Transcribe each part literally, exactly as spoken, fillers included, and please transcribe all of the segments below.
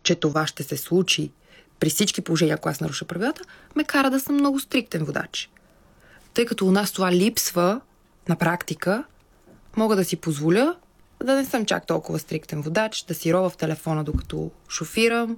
че това ще се случи при всички положения, ако аз наруша правилата, ме кара да съм много стриктен водач. Тъй като у нас това липсва на практика, мога да си позволя да не съм чак толкова стриктен водач, да си рова в телефона докато шофирам,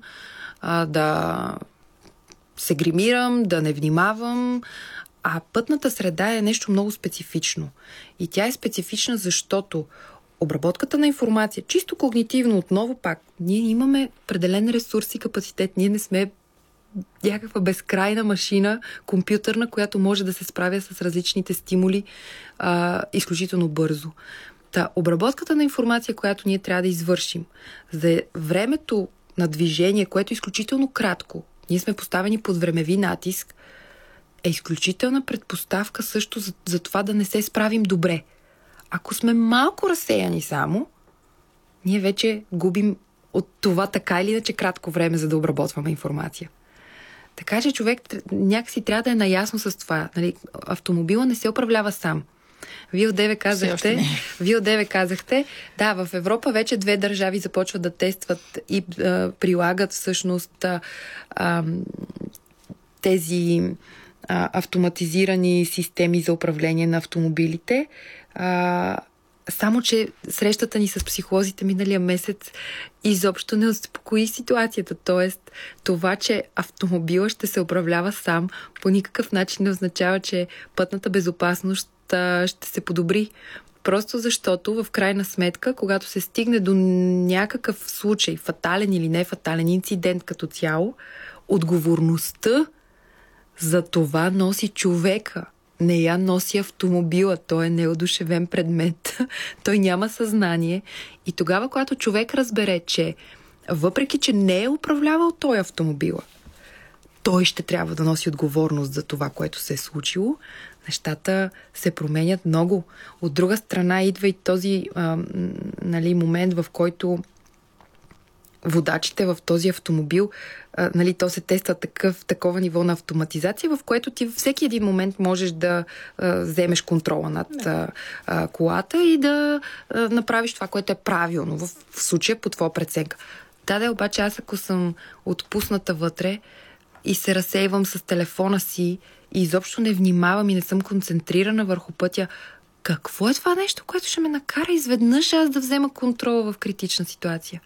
да се гримирам, да не внимавам. А пътната среда е нещо много специфично. И тя е специфична, защото обработката на информация, чисто когнитивно, отново пак, ние имаме определен ресурс и капацитет. Ние не сме някаква безкрайна машина, компютърна, която може да се справя с различните стимули а, изключително бързо. Та, обработката на информация, която ние трябва да извършим, за времето на движение, което е изключително кратко, ние сме поставени под времеви натиск, е изключителна предпоставка също за, за това да не се справим добре. Ако сме малко разсеяни само, ние вече губим от това така или иначе кратко време, за да обработваме информация. Така че човек някакси трябва да е наясно с това. Нали, автомобила не се управлява сам. Вие одеве казахте, Вие одеве казахте, да, в Европа вече две държави започват да тестват и а, прилагат всъщност а, а, тези а, автоматизирани системи за управление на автомобилите. А, само, че срещата ни с психолозите миналия месец изобщо не успокои ситуацията. Тоест, това, че автомобила ще се управлява сам, по никакъв начин не означава, че пътната безопасност ще се подобри. Просто защото в крайна сметка, когато се стигне до някакъв случай, фатален или не фатален инцидент като цяло, отговорността за това носи човека. Не я носи автомобила. Той е неодушевен предмет. Той няма съзнание. И тогава, когато човек разбере, че въпреки, че не е управлявал той автомобила, той ще трябва да носи отговорност за това, което се е случило, нещата се променят много. От друга страна идва и този а, нали, момент, в който водачите в този автомобил, а, нали, то се тества такъв, такова ниво на автоматизация, в което ти във всеки един момент можеш да а, вземеш контрола над а, а, колата и да а, направиш това, което е правилно, в, в случая по твоя преценка. Да, да, обаче аз ако съм отпусната вътре и се разсейвам с телефона си и изобщо не внимавам и не съм концентрирана върху пътя, какво е това нещо, което ще ме накара изведнъж аз да взема контрола в критична ситуация?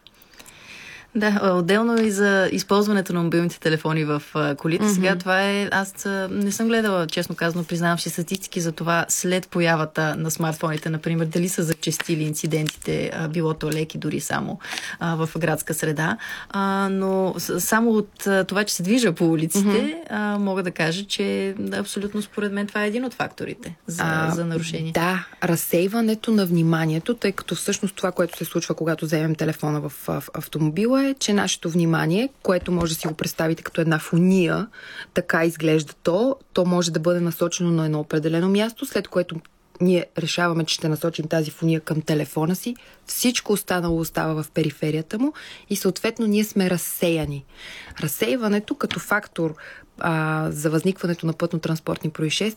Да, отделно и за използването на мобилните телефони в колите. Mm-hmm. Сега това е... Аз не съм гледала, честно казано, признавам си статистики за това след появата на смартфоните, например, дали са зачестили инцидентите, било то леки дори само а, в градска среда. А, но само от това, че се движа по улиците, mm-hmm. а, мога да кажа, че абсолютно според мен това е един от факторите за, а, за нарушение. Да, разсейването на вниманието, тъй като всъщност това, което се случва, когато вземем телефона в, в автомобила, е, че нашето внимание, което може да си го представите като една фуния, така изглежда то, то може да бъде насочено на едно определено място, след което ние решаваме, че ще насочим тази фуния към телефона си, всичко останало остава в периферията му и съответно ние сме разсеяни. Разсейването като фактор а, за възникването на пътно-транспортни происшествия